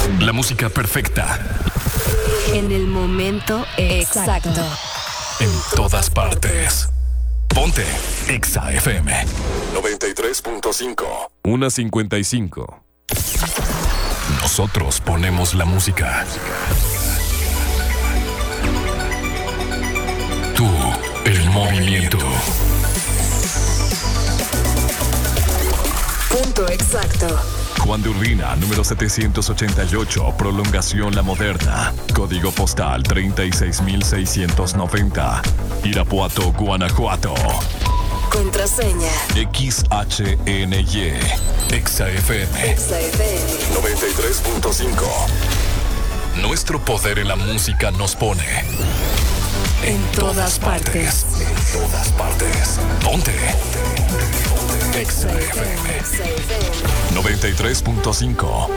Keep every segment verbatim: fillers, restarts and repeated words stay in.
La música perfecta. En el momento exacto. En todas partes. Ponte Exa F M noventa y tres punto cinco. una cincuenta y cinco. Nosotros ponemos la música. Tú, el movimiento. Punto exacto. Juan de Urbina, número setecientos ochenta y ocho, Prolongación La Moderna. Código postal treinta y seis mil seiscientos noventa. Irapuato, Guanajuato. Contraseña X H N Y. Exa F M Exa F M noventa y tres punto cinco. Nuestro poder en la música nos pone en todas partes. En todas partes. Ponte Exa F M noventa y tres punto cinco.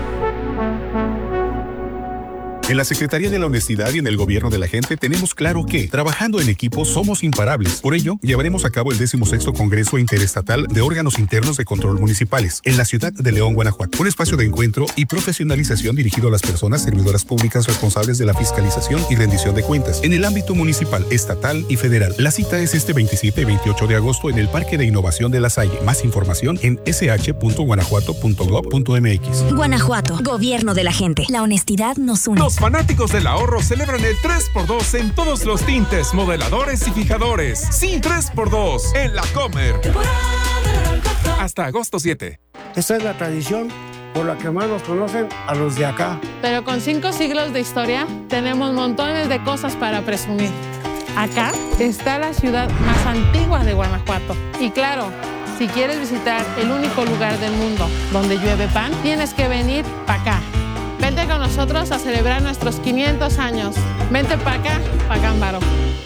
En la Secretaría de la Honestidad y en el Gobierno de la Gente tenemos claro que, trabajando en equipo, somos imparables. Por ello, llevaremos a cabo el decimosexto Congreso Interestatal de Órganos Internos de Control Municipales en la ciudad de León, Guanajuato. Un espacio de encuentro y profesionalización dirigido a las personas servidoras públicas responsables de la fiscalización y rendición de cuentas en el ámbito municipal, estatal y federal. La cita es este veintisiete y veintiocho de agosto en el Parque de Innovación de La Salle. Más información en ese hache punto guanajuato punto gob punto eme equis. Guanajuato, Gobierno de la Gente. La honestidad nos une. Los fanáticos del ahorro celebran el tres por dos en todos los tintes, modeladores y fijadores. Sí, tres por dos en La Comer. Hasta agosto siete. Esta es la tradición por la que más nos conocen a los de acá. Pero con cinco siglos de historia, tenemos montones de cosas para presumir. Acá está la ciudad más antigua de Guanajuato. Y claro, si quieres visitar el único lugar del mundo donde llueve pan, tienes que venir para acá. Vente con nosotros a celebrar nuestros quinientos años. Vente para acá, para Cámbaro.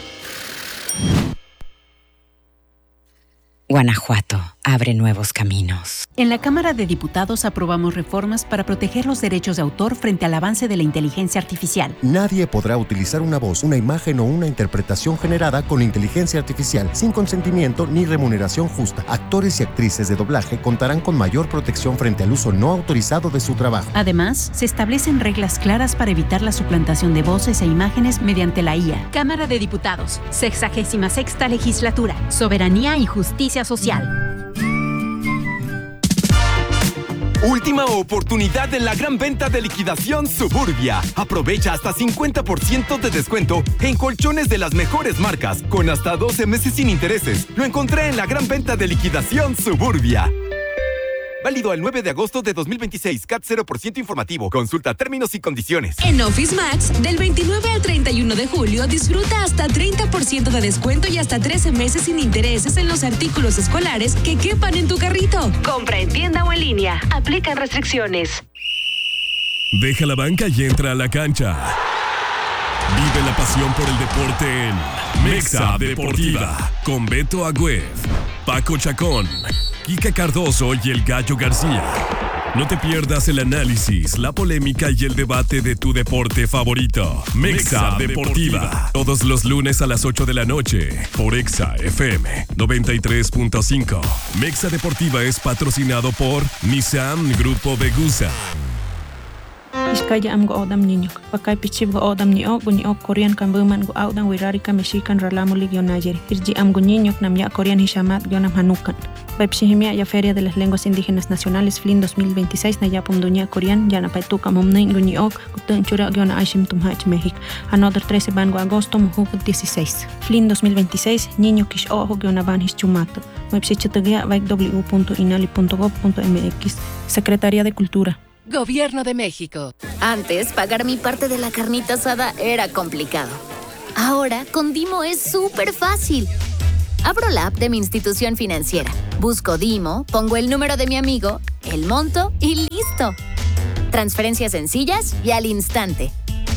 Guanajuato abre nuevos caminos. En la Cámara de Diputados aprobamos reformas para proteger los derechos de autor frente al avance de la inteligencia artificial. Nadie podrá utilizar una voz, una imagen o una interpretación generada con inteligencia artificial sin consentimiento ni remuneración justa. Actores y actrices de doblaje contarán con mayor protección frente al uso no autorizado de su trabajo. Además, se establecen reglas claras para evitar la suplantación de voces e imágenes mediante la I A. Cámara de Diputados, sexagésima sexta legislatura. Soberanía y justicia social. Última oportunidad en la gran venta de liquidación Suburbia. Aprovecha hasta cincuenta por ciento de descuento en colchones de las mejores marcas, con hasta doce meses sin intereses. Lo encontré en la gran venta de liquidación Suburbia. Válido el nueve de agosto de dos mil veintiséis. C A T cero por ciento informativo. Consulta términos y condiciones. En Office Max, del veintinueve al treinta y uno de julio, disfruta hasta treinta por ciento de descuento y hasta trece meses sin intereses en los artículos escolares que quepan en tu carrito. Compra en tienda o en línea. Aplican restricciones. Deja la banca y entra a la cancha. Vive la pasión por el deporte en Mexa Deportiva. Con Beto Agüed, Paco Chacón, Kika Cardoso y el Gallo García. No te pierdas el análisis, la polémica y el debate de tu deporte favorito. Mexa Deportiva. Todos los lunes a las ocho de la noche por Exa F M noventa y tres punto cinco. Mexa Deportiva es patrocinado por Nissan Grupo Vegusa. Iskaya am go odam niño. Pakai pichib go odam ni o guni o Korean kan buman go odam wirari ka mexican ralamo ligio Niger. Irji am go niño nam ya Korean hishamat gionam hanukan. Paipshihimia ya Feria de las Lenguas Indígenas Nacionales Flin dos mil veintiséis na ya pumdunia Korean ya na paituka momnei guni ok gutun chura giona aishim tumhach México. Another trece ban go agosto mujuk dieciséis. Flin dos mil veintiséis niño kish o giona ban hischumato. Paipshichatagia vaik w punto inali punto gob punto mx. Secretaría de Cultura. Gobierno de México. Antes, pagar mi parte de la carnita asada era complicado. Ahora, con Dimo es súper fácil. Abro la app de mi institución financiera, busco Dimo, pongo el número de mi amigo, el monto y listo. Transferencias sencillas y al instante.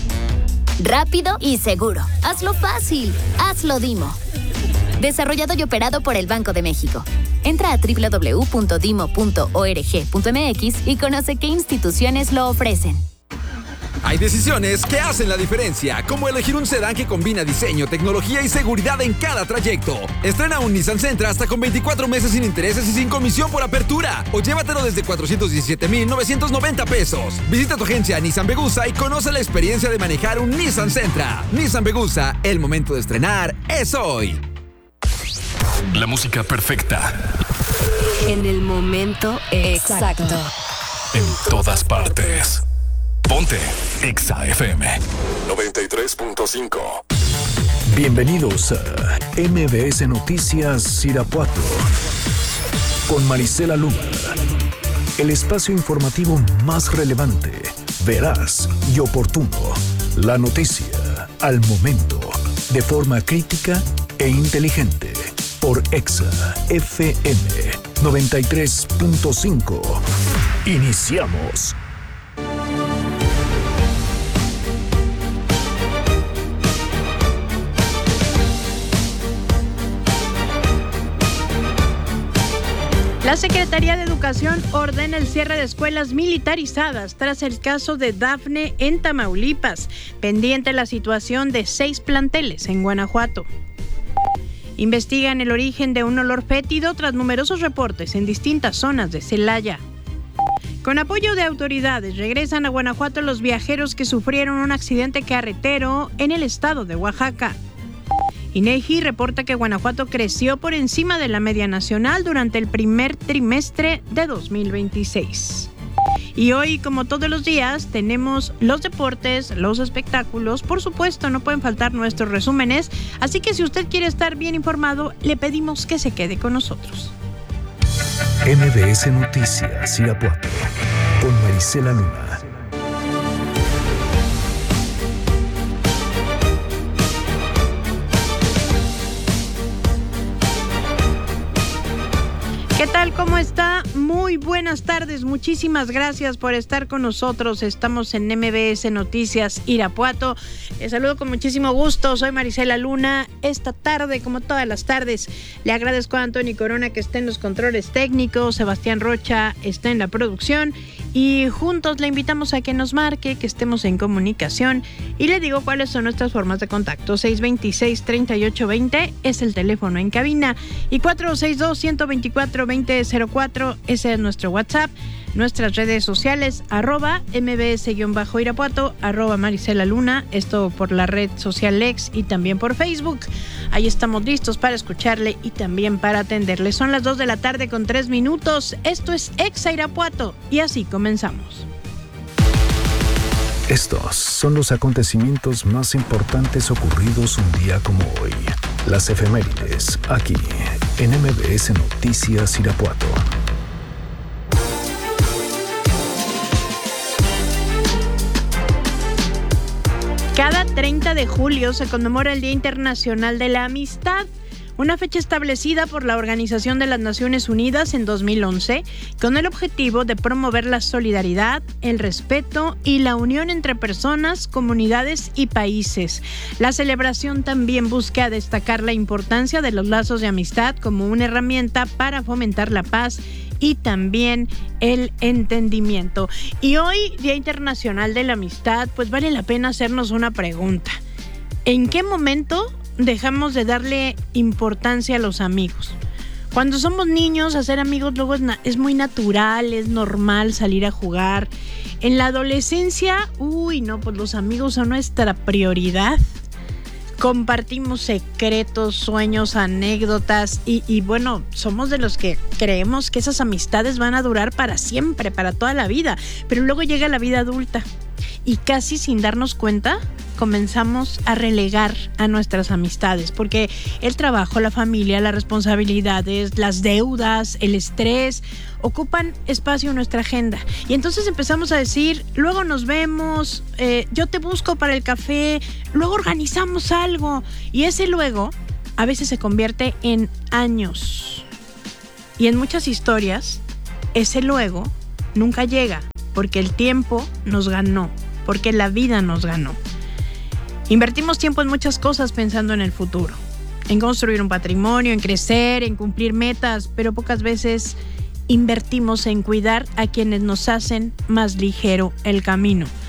Rápido y seguro. Hazlo fácil. Hazlo Dimo. Desarrollado y operado por el Banco de México. Entra a doble u doble u doble u punto dimo punto org punto mx y conoce qué instituciones lo ofrecen. Hay decisiones que hacen la diferencia, como elegir un sedán que combina diseño, tecnología y seguridad en cada trayecto. Estrena un Nissan Sentra hasta con veinticuatro meses sin intereses y sin comisión por apertura. O llévatelo desde cuatrocientos diecisiete mil novecientos noventa pesos. Visita tu agencia Nissan Vegusa y conoce la experiencia de manejar un Nissan Sentra. Nissan Vegusa, el momento de estrenar es hoy. La música perfecta. En el momento exacto. En todas partes. Ponte Exa F M noventa y tres punto cinco. Bienvenidos a M B S Noticias Irapuato con Marisela Luna. El espacio informativo más relevante, veraz y oportuno. La noticia al momento, de forma crítica e inteligente. Por Exa F M noventa y tres punto cinco. Iniciamos. La Secretaría de Educación ordena el cierre de escuelas militarizadas tras el caso de Dafne en Tamaulipas, pendiente la situación de seis planteles en Guanajuato. Investigan el origen de un olor fétido tras numerosos reportes en distintas zonas de Celaya. Con apoyo de autoridades, regresan a Guanajuato los viajeros que sufrieron un accidente carretero en el estado de Oaxaca. INEGI reporta que Guanajuato creció por encima de la media nacional durante el primer trimestre de dos mil veintiséis. Y hoy, como todos los días, tenemos los deportes, los espectáculos, por supuesto, no pueden faltar nuestros resúmenes, así que si usted quiere estar bien informado, le pedimos que se quede con nosotros. M B S Noticias Irapuato con Marisela Luna. ¿Qué tal? ¿Cómo está? Muy buenas tardes. Muchísimas gracias por estar con nosotros. Estamos en M B S Noticias Irapuato. Les saludo con muchísimo gusto. Soy Marisela Luna. Esta tarde, como todas las tardes, le agradezco a Anthony Corona que está en los controles técnicos, Sebastián Rocha está en la producción y juntos le invitamos a que nos marque, que estemos en comunicación y le digo cuáles son nuestras formas de contacto. seis dos seis, tres ocho dos cero es el teléfono en cabina y cuatro seis dos, uno dos cuatro, dos cero cero cuatro, ese es nuestro WhatsApp. Nuestras redes sociales, arroba mbs-irapuato, arroba Marisela Luna, esto por la red social X y también por Facebook. Ahí estamos listos para escucharle y también para atenderle. Son las dos de la tarde con tres minutos. Esto es Exa Irapuato y así comenzamos. Estos son los acontecimientos más importantes ocurridos un día como hoy. Las efemérides, aquí en M B S Noticias Irapuato. Cada treinta de julio se conmemora el Día Internacional de la Amistad, una fecha establecida por la Organización de las Naciones Unidas en dos mil once, con el objetivo de promover la solidaridad, el respeto y la unión entre personas, comunidades y países. La celebración también busca destacar la importancia de los lazos de amistad como una herramienta para fomentar la paz y también el entendimiento. Y hoy, Día Internacional de la Amistad, pues vale la pena hacernos una pregunta. ¿En qué momento dejamos de darle importancia a los amigos? Cuando somos niños, hacer amigos luego es, na- es muy natural, es normal salir a jugar. En la adolescencia, uy, no, pues los amigos son nuestra prioridad. Compartimos secretos, sueños, anécdotas y, y bueno, somos de los que creemos que esas amistades van a durar para siempre, para toda la vida. Pero luego llega la vida adulta y casi sin darnos cuenta comenzamos a relegar a nuestras amistades porque el trabajo, la familia, las responsabilidades, las deudas, el estrés ocupan espacio en nuestra agenda y entonces empezamos a decir, luego nos vemos, eh, yo te busco para el café, luego organizamos algo y ese luego a veces se convierte en años y en muchas historias ese luego nunca llega porque el tiempo nos ganó, porque la vida nos ganó. Invertimos tiempo en muchas cosas pensando en el futuro, en construir un patrimonio, en crecer, en cumplir metas, pero pocas veces invertimos en cuidar a quienes nos hacen más ligero el camino.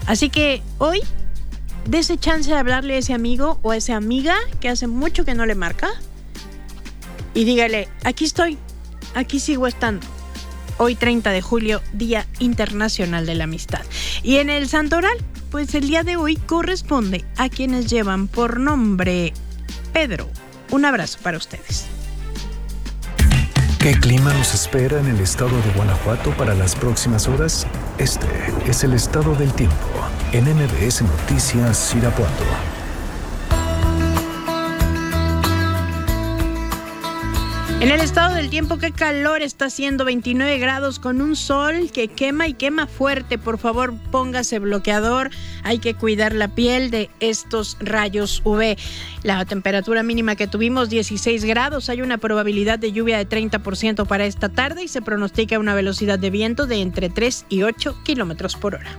Así que hoy, dese chance de hablarle a ese amigo o a esa amiga que hace mucho que no le marca y dígale, aquí estoy, aquí sigo estando. Hoy treinta de julio, Día Internacional de la Amistad. Y en el Santoral, pues el día de hoy corresponde a quienes llevan por nombre Pedro. Un abrazo para ustedes. ¿Qué clima nos espera en el estado de Guanajuato para las próximas horas? Este es el estado del tiempo en M B S Noticias Irapuato. En el estado del tiempo, qué calor está haciendo, veintinueve grados con un sol que quema y quema fuerte. Por favor, póngase bloqueador. Hay que cuidar la piel de estos rayos U V. La temperatura mínima que tuvimos, dieciséis grados. Hay una probabilidad de lluvia de treinta por ciento para esta tarde y se pronostica una velocidad de viento de entre tres y ocho kilómetros por hora.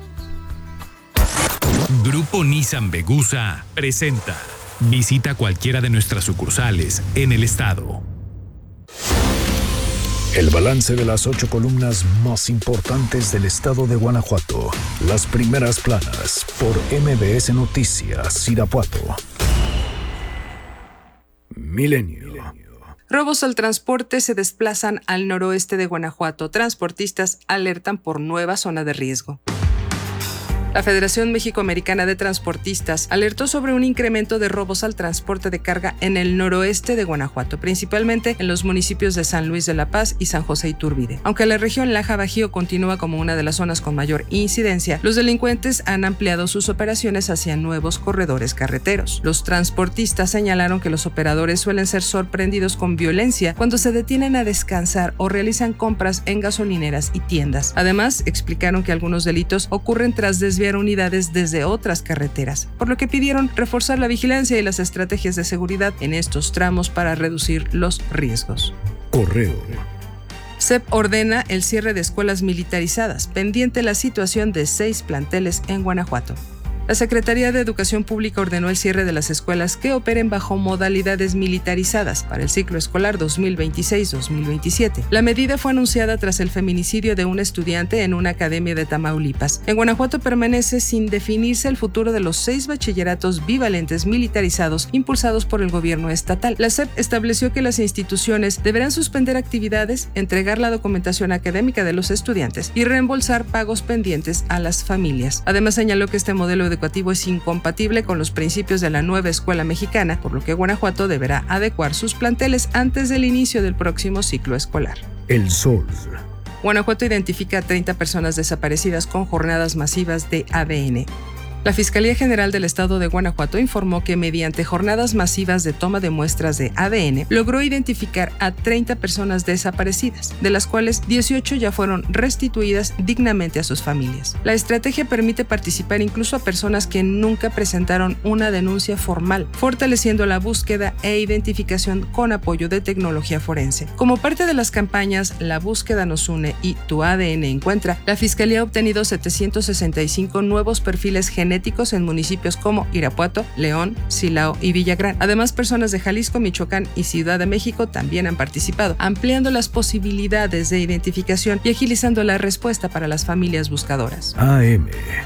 Grupo Nissan Vegusa presenta. Visita cualquiera de nuestras sucursales en el estado. El balance de las ocho columnas más importantes del estado de Guanajuato. Las primeras planas por M B S Noticias Irapuato. Milenio. Robos al transporte se desplazan al noroeste de Guanajuato. Transportistas alertan por nueva zona de riesgo. La Federación México-Americana de Transportistas alertó sobre un incremento de robos al transporte de carga en el noroeste de Guanajuato, principalmente en los municipios de San Luis de la Paz y San José Iturbide. Aunque la región Laja-Bajío continúa como una de las zonas con mayor incidencia, los delincuentes han ampliado sus operaciones hacia nuevos corredores carreteros. Los transportistas señalaron que los operadores suelen ser sorprendidos con violencia cuando se detienen a descansar o realizan compras en gasolineras y tiendas. Además, explicaron que algunos delitos ocurren tras desviar unidades desde otras carreteras, por lo que pidieron reforzar la vigilancia y las estrategias de seguridad en estos tramos para reducir los riesgos. Correo. C E P ordena el cierre de escuelas militarizadas, pendiente la situación de seis planteles en Guanajuato. La Secretaría de Educación Pública ordenó el cierre de las escuelas que operen bajo modalidades militarizadas para el ciclo escolar dos mil veintiséis dos mil veintisiete. La medida fue anunciada tras el feminicidio de un estudiante en una academia de Tamaulipas. En Guanajuato permanece sin definirse el futuro de los seis bachilleratos bivalentes militarizados impulsados por el gobierno estatal. La C E P estableció que las instituciones deberán suspender actividades, entregar la documentación académica de los estudiantes y reembolsar pagos pendientes a las familias. Además, señaló que este modelo educativo es incompatible con los principios de la nueva escuela mexicana, por lo que Guanajuato deberá adecuar sus planteles antes del inicio del próximo ciclo escolar. El Sol. Guanajuato identifica a treinta personas desaparecidas con jornadas masivas de A D N. La Fiscalía General del Estado de Guanajuato informó que mediante jornadas masivas de toma de muestras de A D N logró identificar a treinta personas desaparecidas, de las cuales dieciocho ya fueron restituidas dignamente a sus familias. La estrategia permite participar incluso a personas que nunca presentaron una denuncia formal, fortaleciendo la búsqueda e identificación con apoyo de tecnología forense. Como parte de las campañas La Búsqueda Nos Une y Tu A D N Encuentra, la Fiscalía ha obtenido setecientos sesenta y cinco nuevos perfiles genéticos en municipios como Irapuato, León, Silao y Villagrán. Además, personas de Jalisco, Michoacán y Ciudad de México también han participado, ampliando las posibilidades de identificación y agilizando la respuesta para las familias buscadoras. A M.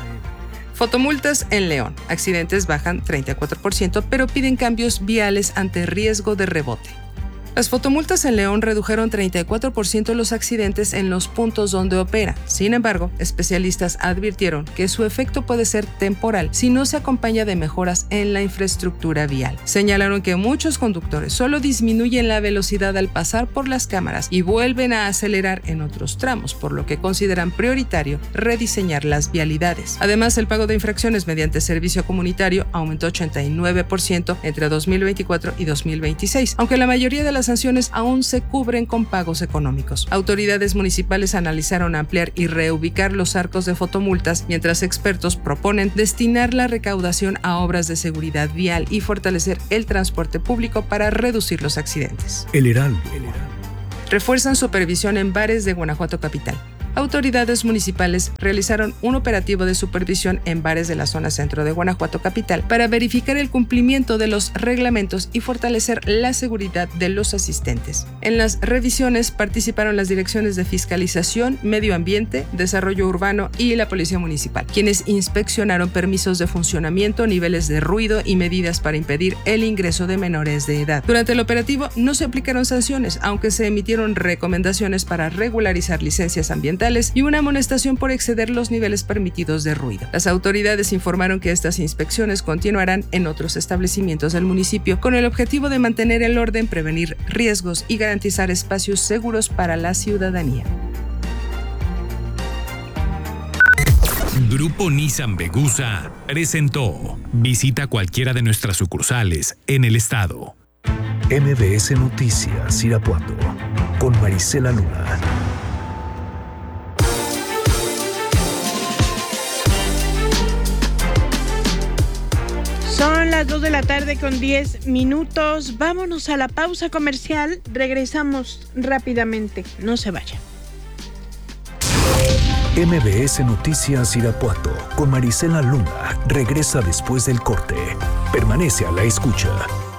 Fotomultas en León. Accidentes bajan treinta y cuatro por ciento, pero piden cambios viales ante riesgo de rebote. Las fotomultas en León redujeron treinta y cuatro por ciento los accidentes en los puntos donde opera. Sin embargo, especialistas advirtieron que su efecto puede ser temporal si no se acompaña de mejoras en la infraestructura vial. Señalaron que muchos conductores solo disminuyen la velocidad al pasar por las cámaras y vuelven a acelerar en otros tramos, por lo que consideran prioritario rediseñar las vialidades. Además, el pago de infracciones mediante servicio comunitario aumentó ochenta y nueve por ciento entre dos mil veinticuatro y dos mil veintiséis, aunque la mayoría de las sanciones aún se cubren con pagos económicos. Autoridades municipales analizaron ampliar y reubicar los arcos de fotomultas, mientras expertos proponen destinar la recaudación a obras de seguridad vial y fortalecer el transporte público para reducir los accidentes. El Heraldo. Refuerzan supervisión en bares de Guanajuato capital. autoridades municipales realizaron un operativo de supervisión en bares de la zona centro de Guanajuato capital para verificar el cumplimiento de los reglamentos y fortalecer la seguridad de los asistentes. En las revisiones participaron las direcciones de fiscalización, medio ambiente, desarrollo urbano y la policía municipal, quienes inspeccionaron permisos de funcionamiento, niveles de ruido y medidas para impedir el ingreso de menores de edad. Durante el operativo no se aplicaron sanciones, aunque se emitieron recomendaciones para regularizar licencias ambientales y una amonestación por exceder los niveles permitidos de ruido. Las autoridades informaron que estas inspecciones continuarán en otros establecimientos del municipio con el objetivo de mantener el orden, prevenir riesgos y garantizar espacios seguros para la ciudadanía. Grupo Nissan Vegusa presentó. Visita cualquiera de nuestras sucursales en el estado. M B S Noticias Irapuato con Marisela Luna. Son las dos de la tarde con diez minutos. Vámonos a la pausa comercial. Regresamos rápidamente. No se vayan. M B S Noticias Irapuato con Marisela Luna regresa después del corte. Permanece a la escucha.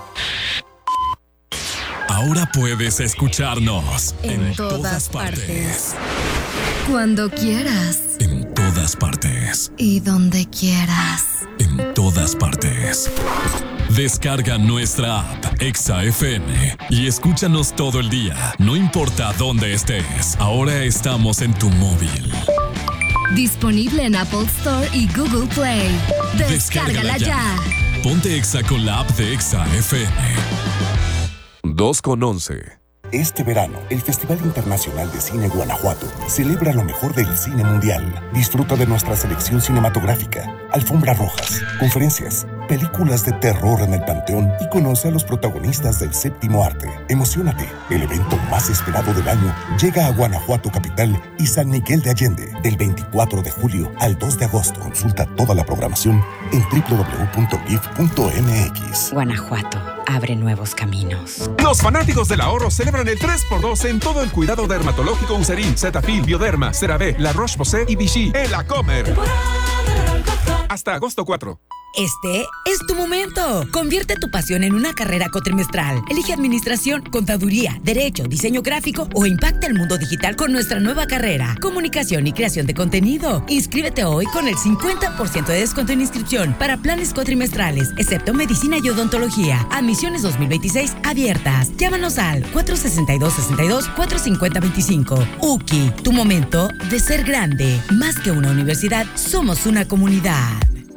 Ahora puedes escucharnos en, en todas, todas partes. partes. Cuando quieras. En todas partes. Y donde quieras. En todas partes. Descarga nuestra app Exa F M y escúchanos todo el día, no importa dónde estés. Ahora estamos en tu móvil. Disponible en Apple Store y Google Play. Descárgala, Descárgala ya. ya. Ponte Exa con la app de Exa F M. dos con once. Este verano, el Festival Internacional de Cine Guanajuato celebra lo mejor del cine mundial. Disfruta de nuestra selección cinematográfica, alfombras rojas, conferencias, películas de terror en el Panteón y conoce a los protagonistas del séptimo arte. Emociónate, el evento más esperado del año llega a Guanajuato capital y San Miguel de Allende del veinticuatro de julio al dos de agosto. Consulta toda la programación en doble u doble u doble u punto gif punto eme equis. Guanajuato abre nuevos caminos. Los fanáticos del ahorro celebran el tres por dos en todo el cuidado dermatológico Eucerin, Cetaphil, Bioderma, CeraVe, La Roche-Posay y Vichy en La Comer. Hasta agosto cuatro. Este es tu momento. Convierte tu pasión en una carrera cuatrimestral. Elige administración, contaduría, derecho, diseño gráfico o impacta el mundo digital con nuestra nueva carrera. Comunicación y creación de contenido. Inscríbete hoy con el cincuenta por ciento de descuento en inscripción para planes cuatrimestrales, excepto medicina y odontología. Admisiones dos mil veintiséis abiertas. Llámanos al cuatro sesenta y dos, sesenta y dos, cuatro cincuenta, veinticinco. U C I, tu momento de ser grande. Más que una universidad, somos una comunidad.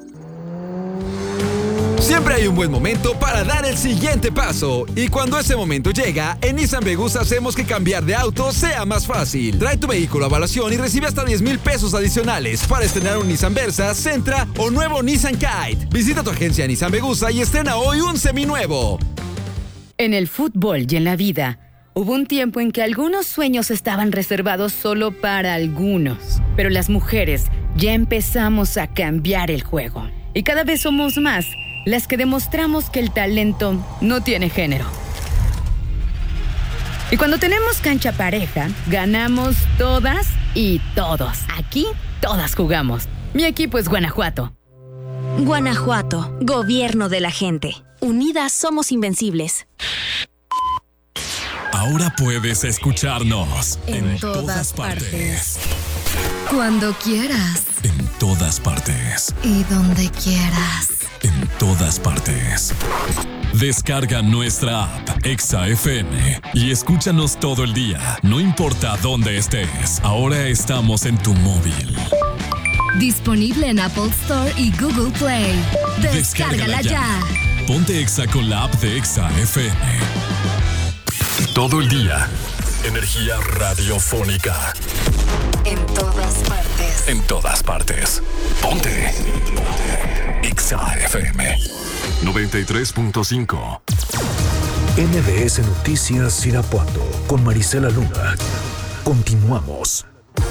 Siempre hay un buen momento para dar el siguiente paso. Y cuando ese momento llega, en Nissan Vegusa hacemos que cambiar de auto sea más fácil. Trae tu vehículo a evaluación y recibe hasta diez mil pesos adicionales para estrenar un Nissan Versa, Sentra o nuevo Nissan Kite. Visita tu agencia Nissan Vegusa y estrena hoy un seminuevo. En el fútbol y en la vida, hubo un tiempo en que algunos sueños estaban reservados solo para algunos. Pero las mujeres ya empezamos a cambiar el juego. Y cada vez somos más las que demostramos que el talento no tiene género. Y cuando tenemos cancha pareja, ganamos todas y todos. Aquí, todas jugamos. Mi equipo es Guanajuato. Guanajuato, gobierno de la gente. Unidas somos invencibles. Ahora puedes escucharnos en, en todas, todas partes. partes. Cuando quieras. En todas partes. Y donde quieras. En todas partes. Descarga nuestra app Exa F M y escúchanos todo el día, no importa dónde estés. Ahora estamos en tu móvil. Disponible en Apple Store y Google Play. Descárgala, Descárgala ya. ya. Ponte Exa con la app de Exa F M. Todo el día. Energía radiofónica. En todas partes. En todas partes. Ponte. Ponte. Exa F M. noventa y tres punto cinco. M B S Noticias Irapuato con Marisela Luna. Continuamos.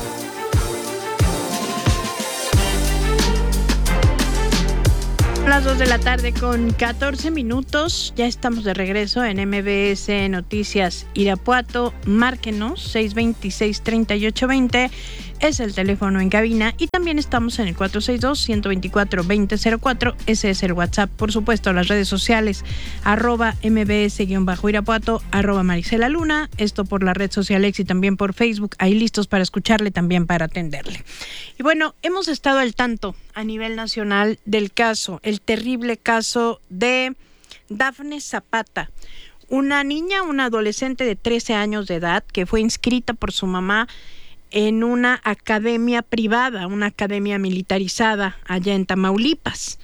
Las dos de la tarde con catorce minutos. Ya estamos de regreso en M B S Noticias Irapuato. Márquenos seis dos seis, tres ocho dos cero. es el teléfono en cabina, y también estamos en el cuatro seis dos, uno dos cuatro, dos cero cero cuatro. Ese es el WhatsApp. Por supuesto, las redes sociales, arroba mbs-irapuato, arroba Marisela Luna, esto por la red social X y también por Facebook, ahí listos para escucharle, también para atenderle. Y bueno, hemos estado al tanto a nivel nacional del caso, el terrible caso de Dafne Zapata, una niña, una adolescente de trece años de edad que fue inscrita por su mamá en una academia privada, una academia militarizada allá en Tamaulipas.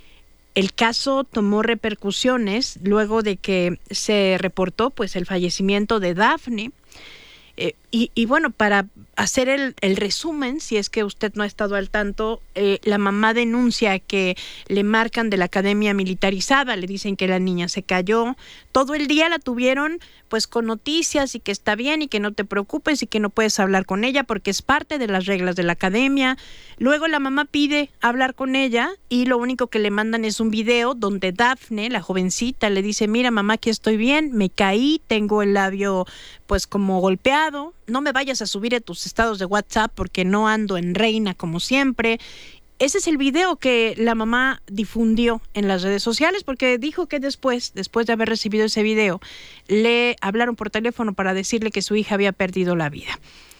El caso tomó repercusiones luego de que se reportó pues el fallecimiento de Dafne. Eh, y, y bueno, para hacer el, el resumen, si es que usted no ha estado al tanto, eh, la mamá denuncia que le marcan de la academia militarizada, le dicen que la niña se cayó, todo el día la tuvieron pues con noticias y que está bien y que no te preocupes y que no puedes hablar con ella porque es parte de las reglas de la academia. Luego la mamá pide hablar con ella y lo único que le mandan es un video donde Dafne, la jovencita, le dice: mira mamá, aquí estoy bien, me caí, tengo el labio pues como golpeado, no me vayas a subir a tus estados de WhatsApp porque no ando en reina como siempre. Ese es el video que la mamá difundió en las redes sociales, porque dijo que después, después de haber recibido ese video, le hablaron por teléfono para decirle que su hija había perdido la vida.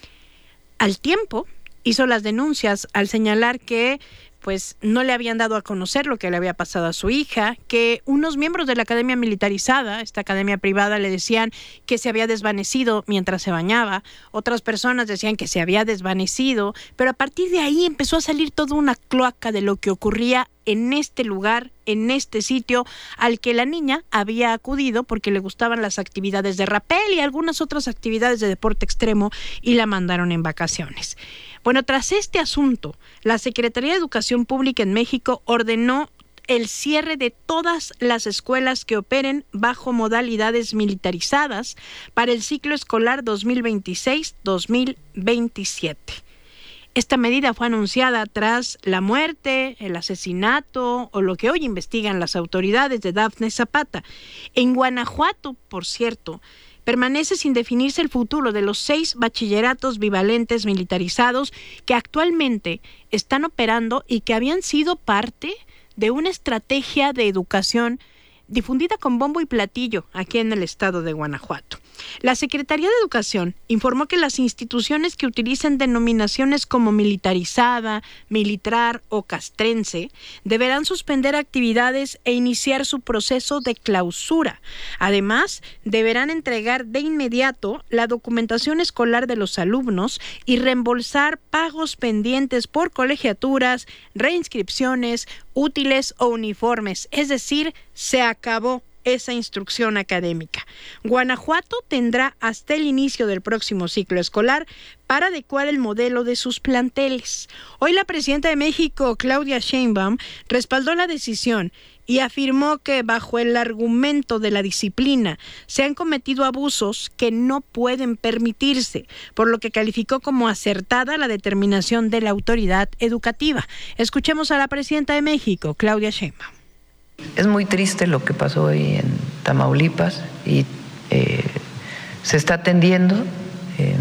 Al tiempo, hizo las denuncias al señalar que pues no le habían dado a conocer lo que le había pasado a su hija, que unos miembros de la academia militarizada, esta academia privada, le decían que se había desvanecido mientras se bañaba, otras personas decían que se había desvanecido, pero a partir de ahí empezó a salir toda una cloaca de lo que ocurría en este lugar, en este sitio al que la niña había acudido porque le gustaban las actividades de rapel y algunas otras actividades de deporte extremo, y la mandaron en vacaciones. Bueno, tras este asunto, la Secretaría de Educación Pública en México ordenó el cierre de todas las escuelas que operen bajo modalidades militarizadas para el ciclo escolar dos mil veintiséis dos mil veintisiete. Esta medida fue anunciada tras la muerte, el asesinato o lo que hoy investigan las autoridades de Dafne Zapata. En Guanajuato, por cierto, permanece sin definirse el futuro de los seis bachilleratos bivalentes militarizados que actualmente están operando y que habían sido parte de una estrategia de educación difundida con bombo y platillo aquí en el estado de Guanajuato. La Secretaría de Educación informó que las instituciones que utilicen denominaciones como militarizada, militar o castrense deberán suspender actividades e iniciar su proceso de clausura. Además, deberán entregar de inmediato la documentación escolar de los alumnos y reembolsar pagos pendientes por colegiaturas, reinscripciones, útiles o uniformes. Es decir, se acabó esa instrucción académica. Guanajuato tendrá hasta el inicio del próximo ciclo escolar para adecuar el modelo de sus planteles. Hoy la presidenta de México, Claudia Sheinbaum, respaldó la decisión y afirmó que bajo el argumento de la disciplina se han cometido abusos que no pueden permitirse, por lo que calificó como acertada la determinación de la autoridad educativa. Escuchemos a la presidenta de México, Claudia Sheinbaum. Es muy triste lo que pasó hoy en Tamaulipas y eh, se está atendiendo eh,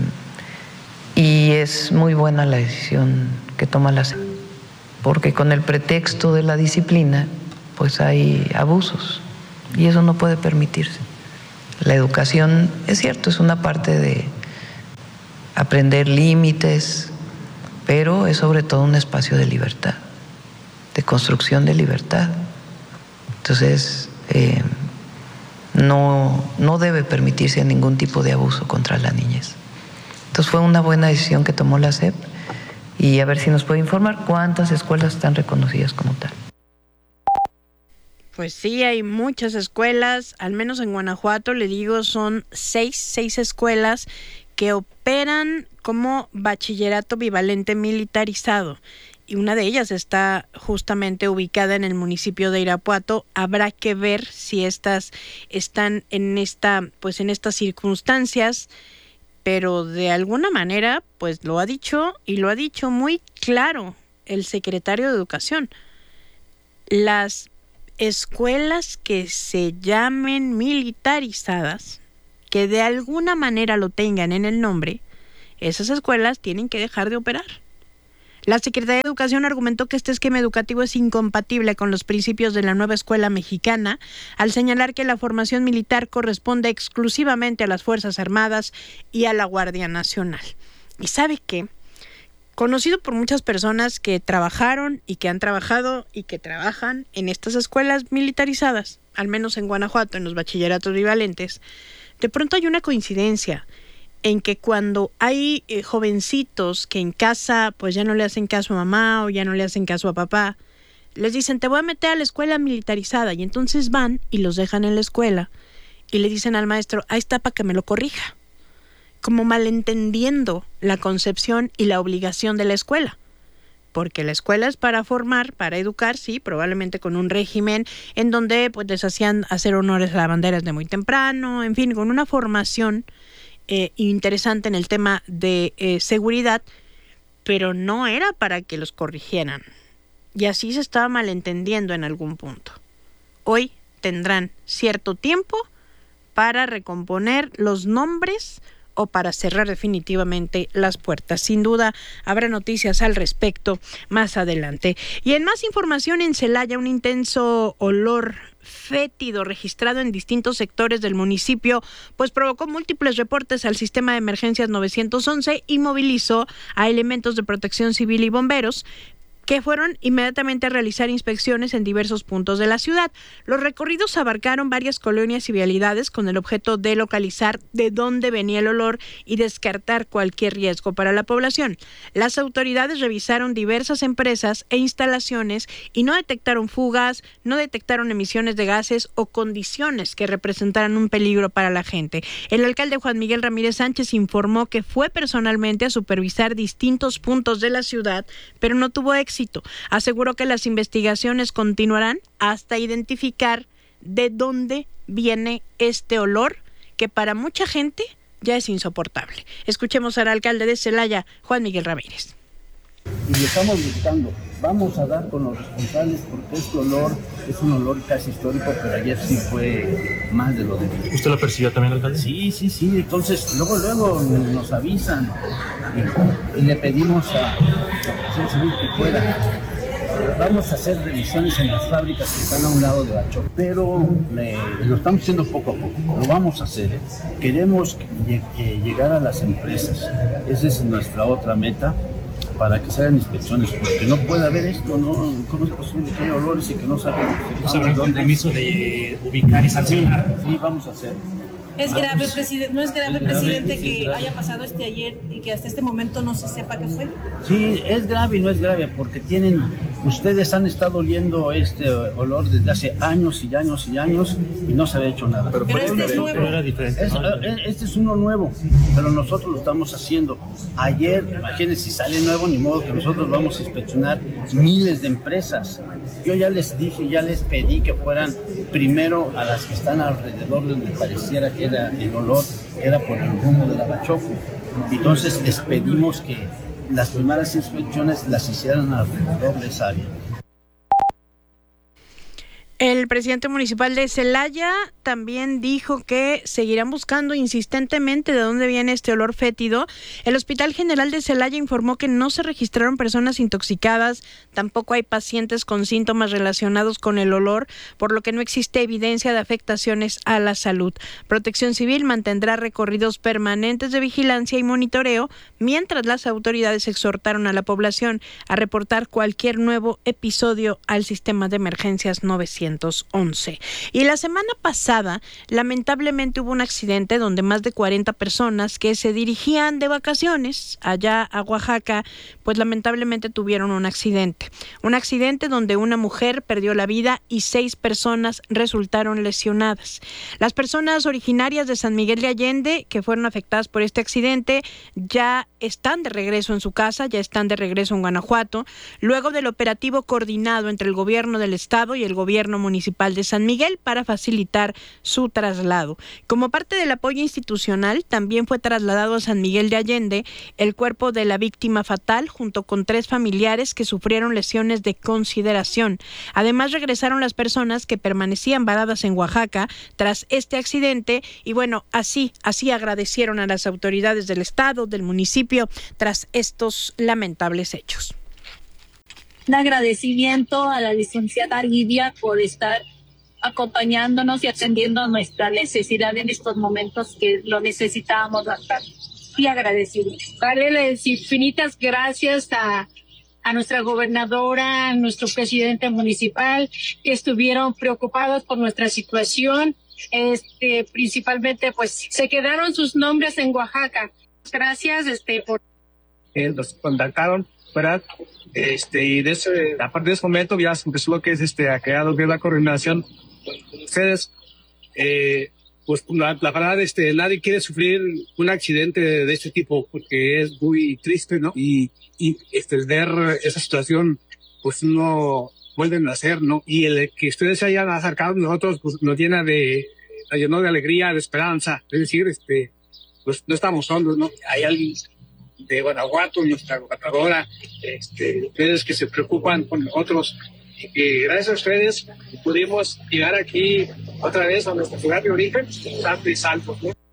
y es muy buena la decisión que toma la S E P, porque con el pretexto de la disciplina pues hay abusos y eso no puede permitirse. La educación, es cierto, es una parte de aprender límites, pero es sobre todo un espacio de libertad, de construcción de libertad. Entonces, eh, no, no debe permitirse ningún tipo de abuso contra la niñez. Entonces fue una buena decisión que tomó la S E P y a ver si nos puede informar cuántas escuelas están reconocidas como tal. Pues sí, hay muchas escuelas, al menos en Guanajuato, le digo, son seis, seis escuelas que operan como bachillerato bivalente militarizado. Y una de ellas está justamente ubicada en el municipio de Irapuato. Habrá que ver si estas están en esta, pues en estas circunstancias, pero de alguna manera, pues lo ha dicho y lo ha dicho muy claro el secretario de Educación. Las escuelas que se llamen militarizadas, que de alguna manera lo tengan en el nombre, esas escuelas tienen que dejar de operar. La Secretaría de Educación argumentó que este esquema educativo es incompatible con los principios de la nueva escuela mexicana, al señalar que la formación militar corresponde exclusivamente a las Fuerzas Armadas y a la Guardia Nacional. ¿Y sabe qué? Conocido por muchas personas que trabajaron y que han trabajado y que trabajan en estas escuelas militarizadas, al menos en Guanajuato, en los bachilleratos bivalentes, de pronto hay una coincidencia en que cuando hay eh, jovencitos que en casa pues ya no le hacen caso a mamá o ya no le hacen caso a papá, les dicen te voy a meter a la escuela militarizada y entonces van y los dejan en la escuela y le dicen al maestro, ahí está para que me lo corrija, como malentendiendo la concepción y la obligación de la escuela. Porque la escuela es para formar, para educar, sí, probablemente con un régimen en donde pues les hacían hacer honores a la bandera desde muy temprano, en fin, con una formación Eh, interesante en el tema de eh, seguridad, pero no era para que los corrigieran. Y así se estaba malentendiendo en algún punto. Hoy tendrán cierto tiempo para recomponer los nombres o para cerrar definitivamente las puertas. Sin duda habrá noticias al respecto más adelante. Y en más información, en Celaya, un intenso olor fétido registrado en distintos sectores del municipio, pues provocó múltiples reportes al sistema de emergencias nueve once y movilizó a elementos de protección civil y bomberos, que fueron inmediatamente a realizar inspecciones en diversos puntos de la ciudad. Los recorridos abarcaron varias colonias y vialidades con el objeto de localizar de dónde venía el olor y descartar cualquier riesgo para la población. Las autoridades revisaron diversas empresas e instalaciones y no detectaron fugas, no detectaron emisiones de gases o condiciones que representaran un peligro para la gente. El alcalde Juan Miguel Ramírez Sánchez informó que fue personalmente a supervisar distintos puntos de la ciudad, pero no tuvo éxito. Aseguró que las investigaciones continuarán hasta identificar de dónde viene este olor que para mucha gente ya es insoportable. Escuchemos al alcalde de Celaya, Juan Miguel Ramírez. Y lo estamos buscando. Vamos a dar con los responsables porque este olor es un olor casi histórico, pero ayer sí fue más de lo de... ¿Usted lo percibió también, alcalde? Sí, sí, sí. Entonces, luego, luego nos avisan y, y le pedimos a la Protección Civil que pueda. Vamos a hacer revisiones en las fábricas que están a un lado de Bacho, pero eh, lo estamos haciendo poco a poco, lo vamos a hacer. Queremos lleg- eh, llegar a las empresas, esa es nuestra otra meta, para que se hagan inspecciones, porque no puede haber esto, ¿no? ¿Cómo es posible que haya olores y que no sabemos? ¿No sabrán el compromiso de ubicar y sancionar? Sí, vamos a hacer. ¿Es grave, presidente, ¿No es grave, presidente, que haya pasado este ayer y que hasta este momento no se sepa qué fue? Sí, es grave y no es grave, porque tienen, ustedes han estado oliendo este olor desde hace años y años y años y no se había hecho nada. Pero, pero este es nuevo. Era diferente. Es, este es uno nuevo, pero nosotros lo estamos haciendo. Ayer, imagínense, si sale nuevo, ni modo que nosotros vamos a inspeccionar miles de empresas. Yo ya les dije, ya les pedí que fueran primero a las que están alrededor de donde pareciera que era el olor, era por el rumbo de la Bachoco. Entonces les pedimos que las primeras inspecciones las hicieran alrededor de esa área. El presidente municipal de Celaya también dijo que seguirán buscando insistentemente de dónde viene este olor fétido. El Hospital General de Celaya informó que no se registraron personas intoxicadas, tampoco hay pacientes con síntomas relacionados con el olor, por lo que no existe evidencia de afectaciones a la salud. Protección Civil mantendrá recorridos permanentes de vigilancia y monitoreo, mientras las autoridades exhortaron a la población a reportar cualquier nuevo episodio al sistema de emergencias nueve once. Y la semana pasada, lamentablemente hubo un accidente donde más de cuarenta personas que se dirigían de vacaciones allá a Oaxaca, pues lamentablemente tuvieron un accidente. Un accidente donde una mujer perdió la vida y seis personas resultaron lesionadas. Las personas originarias de San Miguel de Allende que fueron afectadas por este accidente ya están de regreso en su casa, ya están de regreso en Guanajuato, luego del operativo coordinado entre el gobierno del estado y el gobierno municipal de San Miguel para facilitar su traslado. Como parte del apoyo institucional, también fue trasladado a San Miguel de Allende el cuerpo de la víctima fatal junto con tres familiares que sufrieron lesiones de consideración. Además, regresaron las personas que permanecían varadas en Oaxaca tras este accidente y bueno, así, así agradecieron a las autoridades del estado, del municipio municipio tras estos lamentables hechos. Un agradecimiento a la licenciada Lidia por estar acompañándonos y atendiendo a nuestra necesidad en estos momentos que lo necesitábamos bastante. Y agradecido. Darles infinitas gracias a, a nuestra gobernadora, a nuestro presidente municipal, que estuvieron preocupados por nuestra situación. Este, principalmente, pues, se quedaron sus nombres en Oaxaca. Gracias, este, por... Eh, nos contactaron, ¿verdad? Este, y de ese, a partir de ese momento ya se empezó lo que es, este, a crear lo que es la coordinación con ustedes. Eh, pues, la, la verdad, este, nadie quiere sufrir un accidente de este tipo porque es muy triste, ¿no? Y, y, este, ver esa situación, pues, no vuelven a hacer, ¿no? Y el que ustedes se hayan acercado a nosotros, pues, nos llena de, nos llenó de alegría, de esperanza. Es decir, este, pues, no estamos solos, ¿no? Hay alguien de Guanajuato, nuestra gobernadora, este, ustedes que se preocupan por nosotros y que gracias a ustedes pudimos llegar aquí otra vez a nuestra ciudad de origen, sanos y salvos, ¿no?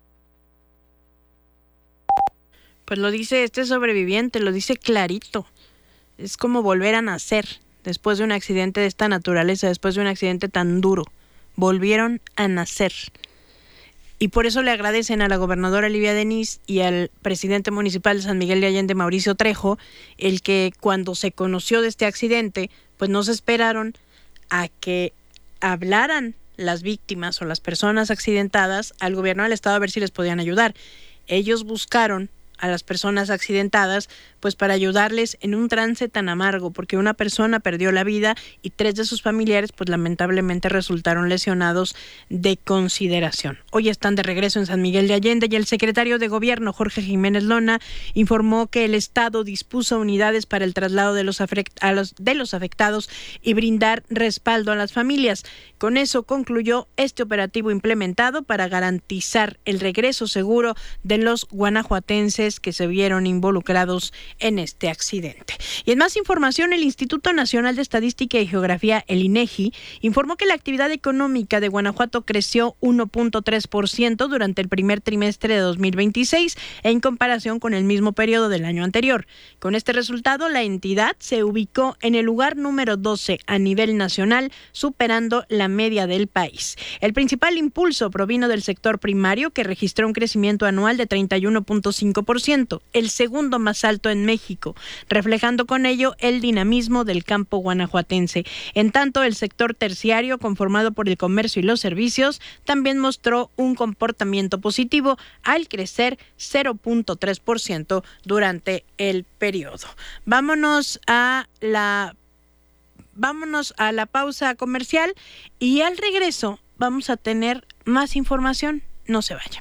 Pues lo dice este sobreviviente, lo dice clarito. Es como volver a nacer después de un accidente de esta naturaleza, después de un accidente tan duro. Volvieron a nacer. Y por eso le agradecen a la gobernadora Livia Denis y al presidente municipal de San Miguel de Allende, Mauricio Trejo, el que cuando se conoció de este accidente, pues no se esperaron a que hablaran las víctimas o las personas accidentadas al gobierno del estado a ver si les podían ayudar. Ellos buscaron a las personas accidentadas pues para ayudarles en un trance tan amargo, porque una persona perdió la vida y tres de sus familiares pues lamentablemente resultaron lesionados de consideración. Hoy están de regreso en San Miguel de Allende y el secretario de Gobierno, Jorge Jiménez Lona, informó que el Estado dispuso unidades para el traslado de los, afect- a los, de los afectados y brindar respaldo a las familias. Con eso concluyó este operativo implementado para garantizar el regreso seguro de los guanajuatenses que se vieron involucrados en este accidente. Y en más información, el Instituto Nacional de Estadística y Geografía, el INEGI, informó que la actividad económica de Guanajuato creció uno punto tres por ciento durante el primer trimestre de dos mil veintiséis en comparación con el mismo periodo del año anterior. Con este resultado, la entidad se ubicó en el lugar número doce a nivel nacional, superando la media del país. El principal impulso provino del sector primario, que registró un crecimiento anual de treinta y uno punto cinco por ciento, el segundo más alto en México, reflejando con ello el dinamismo del campo guanajuatense. En tanto, el sector terciario, conformado por el comercio y los servicios, también mostró un comportamiento positivo al crecer cero punto tres por ciento durante el periodo. Vámonos a la vámonos a la pausa comercial y al regreso vamos a tener más información. No se vayan.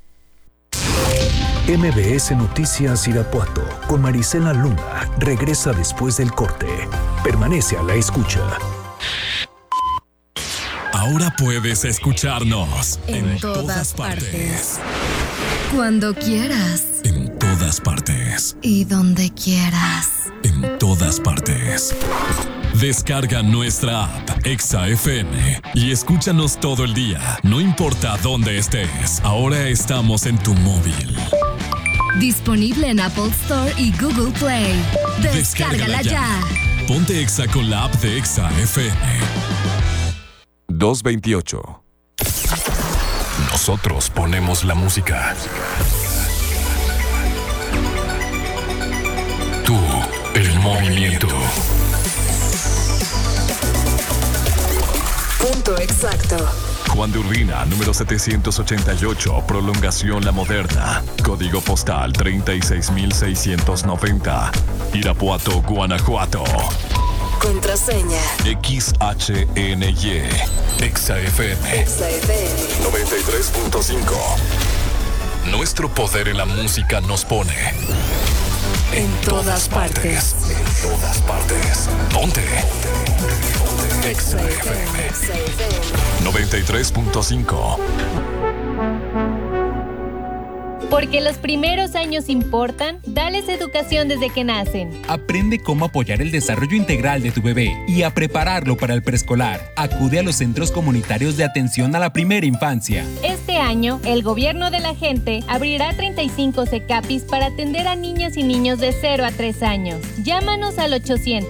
M B S Noticias Irapuato con Marisela Luna regresa después del corte. Permanece a la escucha. Ahora puedes escucharnos en, en todas, todas partes. partes. Cuando quieras. En todas partes. Y donde quieras. En todas partes. Descarga nuestra app Exa F M y escúchanos todo el día, no importa dónde estés. Ahora estamos en tu móvil. Disponible en Apple Store y Google Play. Descárgala, Descárgala ya. ya. Ponte Exa con la app de Exa F M. dos veintiocho. Nosotros ponemos la música. Tú, el movimiento. Punto exacto. Juan de Urbina, número setecientos ochenta y ocho, Prolongación La Moderna. Código postal treinta y seis mil seiscientos noventa. Irapuato, Guanajuato. Contraseña X H N Y. Exa F M. Exa F M noventa y tres punto cinco. Nuestro poder en la música nos pone en, en todas, todas partes. partes. En todas partes. Ponte. Exa F M noventa y tres punto cinco. Porque los primeros años importan, dales educación desde que nacen. Aprende cómo apoyar el desarrollo integral de tu bebé y a prepararlo para el preescolar. Acude a los centros comunitarios de atención a la primera infancia. Este Este año, el gobierno de la gente abrirá treinta y cinco CECAPIs para atender a niñas y niños de cero a tres años. Llámanos al ochocientos